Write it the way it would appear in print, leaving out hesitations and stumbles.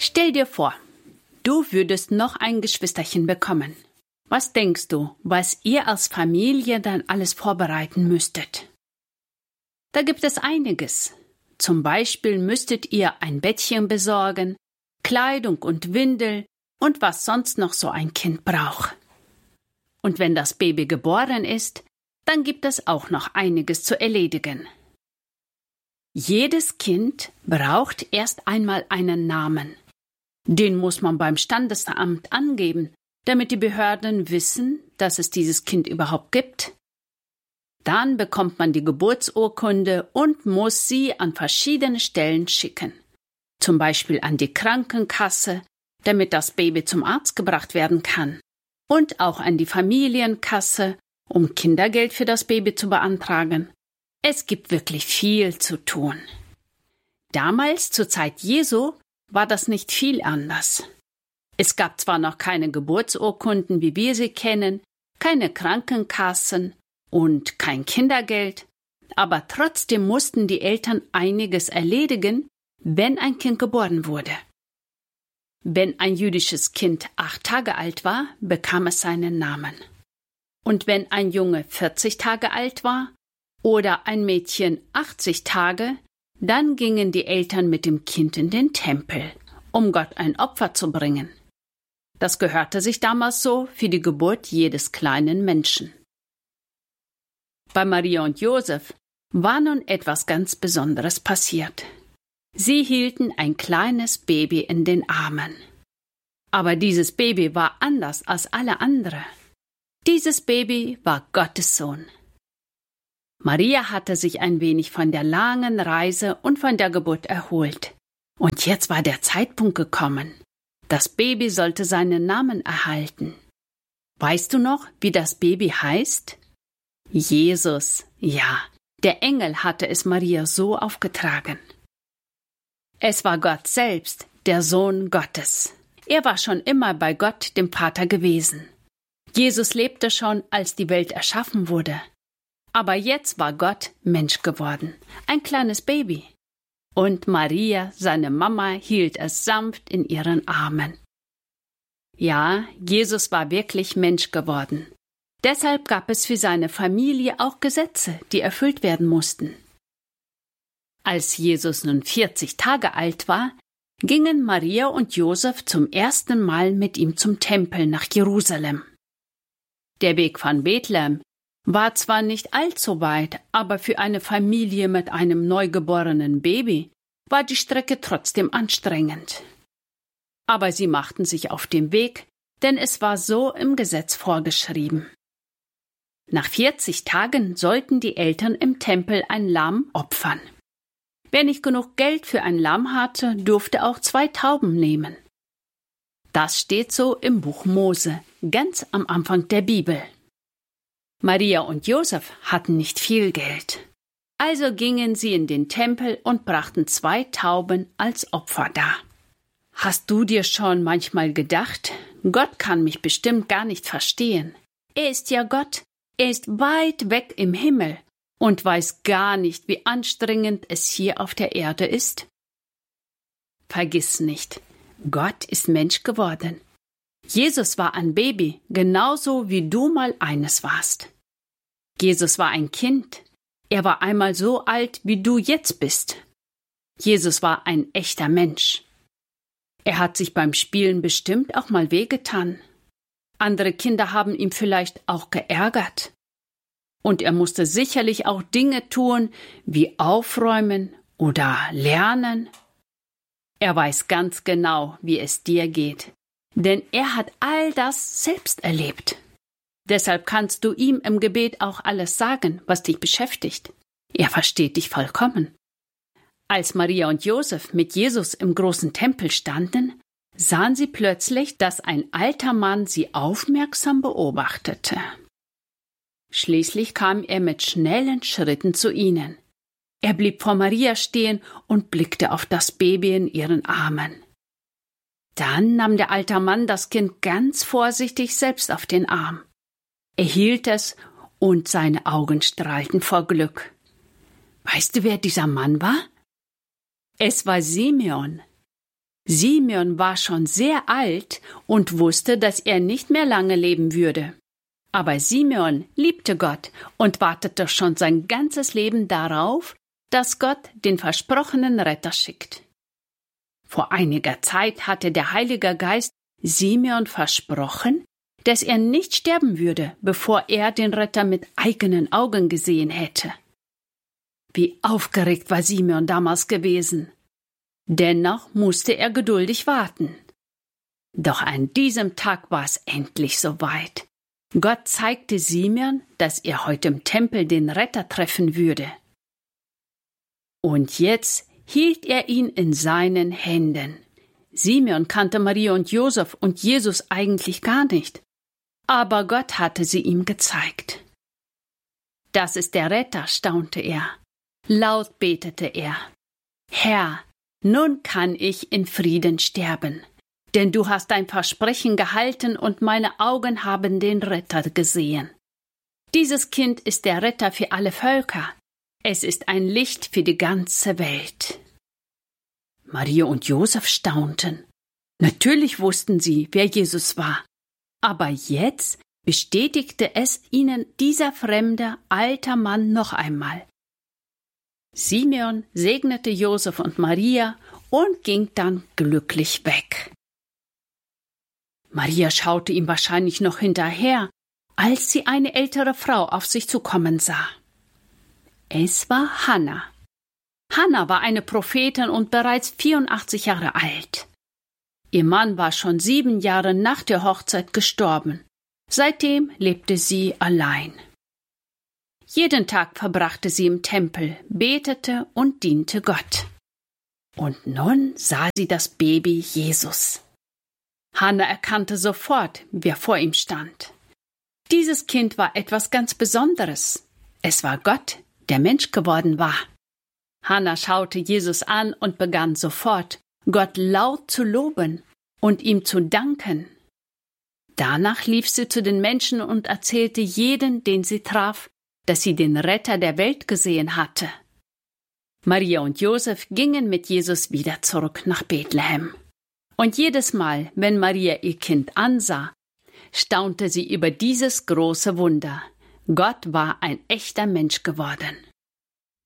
Stell dir vor, du würdest noch ein Geschwisterchen bekommen. Was denkst du, was ihr als Familie dann alles vorbereiten müsstet? Da gibt es einiges. Zum Beispiel müsstet ihr ein Bettchen besorgen, Kleidung und Windel und was sonst noch so ein Kind braucht. Und wenn das Baby geboren ist, dann gibt es auch noch einiges zu erledigen. Jedes Kind braucht erst einmal einen Namen. Den muss man beim Standesamt angeben, damit die Behörden wissen, dass es dieses Kind überhaupt gibt. Dann bekommt man die Geburtsurkunde und muss sie an verschiedene Stellen schicken. Zum Beispiel an die Krankenkasse, damit das Baby zum Arzt gebracht werden kann. Und auch an die Familienkasse, um Kindergeld für das Baby zu beantragen. Es gibt wirklich viel zu tun. Damals, zur Zeit Jesu, war das nicht viel anders. Es gab zwar noch keine Geburtsurkunden, wie wir sie kennen, keine Krankenkassen und kein Kindergeld, aber trotzdem mussten die Eltern einiges erledigen, wenn ein Kind geboren wurde. Wenn ein jüdisches Kind 8 Tage alt war, bekam es seinen Namen. Und wenn ein Junge 40 Tage alt war oder ein Mädchen 80 Tage, dann gingen die Eltern mit dem Kind in den Tempel, um Gott ein Opfer zu bringen. Das gehörte sich damals so für die Geburt jedes kleinen Menschen. Bei Maria und Josef war nun etwas ganz Besonderes passiert. Sie hielten ein kleines Baby in den Armen. Aber dieses Baby war anders als alle anderen. Dieses Baby war Gottes Sohn. Maria hatte sich ein wenig von der langen Reise und von der Geburt erholt. Und jetzt war der Zeitpunkt gekommen. Das Baby sollte seinen Namen erhalten. Weißt du noch, wie das Baby heißt? Jesus, ja, der Engel hatte es Maria so aufgetragen. Es war Gott selbst, der Sohn Gottes. Er war schon immer bei Gott, dem Vater, gewesen. Jesus lebte schon, als die Welt erschaffen wurde. Aber jetzt war Gott Mensch geworden, ein kleines Baby. Und Maria, seine Mama, hielt es sanft in ihren Armen. Ja, Jesus war wirklich Mensch geworden. Deshalb gab es für seine Familie auch Gesetze, die erfüllt werden mussten. Als Jesus nun 40 Tage alt war, gingen Maria und Josef zum ersten Mal mit ihm zum Tempel nach Jerusalem. Der Weg von Bethlehem war zwar nicht allzu weit, aber für eine Familie mit einem neugeborenen Baby war die Strecke trotzdem anstrengend. Aber sie machten sich auf den Weg, denn es war so im Gesetz vorgeschrieben. Nach 40 Tagen sollten die Eltern im Tempel ein Lamm opfern. Wer nicht genug Geld für ein Lamm hatte, durfte auch 2 Tauben nehmen. Das steht so im Buch Mose, ganz am Anfang der Bibel. Maria und Josef hatten nicht viel Geld. Also gingen sie in den Tempel und brachten 2 Tauben als Opfer dar. Hast du dir schon manchmal gedacht, Gott kann mich bestimmt gar nicht verstehen. Er ist ja Gott, er ist weit weg im Himmel und weiß gar nicht, wie anstrengend es hier auf der Erde ist? Vergiss nicht, Gott ist Mensch geworden. Jesus war ein Baby, genauso wie du mal eines warst. Jesus war ein Kind. Er war einmal so alt, wie du jetzt bist. Jesus war ein echter Mensch. Er hat sich beim Spielen bestimmt auch mal wehgetan. Andere Kinder haben ihn vielleicht auch geärgert. Und er musste sicherlich auch Dinge tun, wie aufräumen oder lernen. Er weiß ganz genau, wie es dir geht, denn er hat all das selbst erlebt. Deshalb kannst du ihm im Gebet auch alles sagen, was dich beschäftigt. Er versteht dich vollkommen. Als Maria und Josef mit Jesus im großen Tempel standen, sahen sie plötzlich, dass ein alter Mann sie aufmerksam beobachtete. Schließlich kam er mit schnellen Schritten zu ihnen. Er blieb vor Maria stehen und blickte auf das Baby in ihren Armen. Dann nahm der alte Mann das Kind ganz vorsichtig selbst auf den Arm. Er hielt es und seine Augen strahlten vor Glück. Weißt du, wer dieser Mann war? Es war Simeon. Simeon war schon sehr alt und wusste, dass er nicht mehr lange leben würde. Aber Simeon liebte Gott und wartete schon sein ganzes Leben darauf, dass Gott den versprochenen Retter schickt. Vor einiger Zeit hatte der Heilige Geist Simeon versprochen, dass er nicht sterben würde, bevor er den Retter mit eigenen Augen gesehen hätte. Wie aufgeregt war Simeon damals gewesen. Dennoch musste er geduldig warten. Doch an diesem Tag war es endlich soweit. Gott zeigte Simeon, dass er heute im Tempel den Retter treffen würde. Und jetzt hielt er ihn in seinen Händen. Simeon kannte Maria und Josef und Jesus eigentlich gar nicht. Aber Gott hatte sie ihm gezeigt. Das ist der Retter, staunte er. Laut betete er. Herr, nun kann ich in Frieden sterben, denn du hast dein Versprechen gehalten und meine Augen haben den Retter gesehen. Dieses Kind ist der Retter für alle Völker. Es ist ein Licht für die ganze Welt. Maria und Josef staunten. Natürlich wussten sie, wer Jesus war. Aber jetzt bestätigte es ihnen dieser fremde, alter Mann noch einmal. Simeon segnete Josef und Maria und ging dann glücklich weg. Maria schaute ihm wahrscheinlich noch hinterher, als sie eine ältere Frau auf sich zukommen sah. Es war Hannah. Hannah war eine Prophetin und bereits 84 Jahre alt. Ihr Mann war schon 7 Jahre nach der Hochzeit gestorben. Seitdem lebte sie allein. Jeden Tag verbrachte sie im Tempel, betete und diente Gott. Und nun sah sie das Baby Jesus. Hannah erkannte sofort, wer vor ihm stand. Dieses Kind war etwas ganz Besonderes. Es war Gott, der Mensch geworden war. Hannah schaute Jesus an und begann sofort, Gott laut zu loben und ihm zu danken. Danach lief sie zu den Menschen und erzählte jeden, den sie traf, dass sie den Retter der Welt gesehen hatte. Maria und Josef gingen mit Jesus wieder zurück nach Bethlehem. Und jedes Mal, wenn Maria ihr Kind ansah, staunte sie über dieses große Wunder. Gott war ein echter Mensch geworden.